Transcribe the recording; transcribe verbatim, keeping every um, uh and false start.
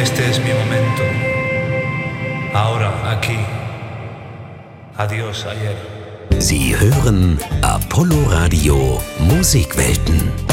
Este es mi momento. Ahora, aquí. Adiós, ayer. Sie hören Apollo Radio Musikwelten.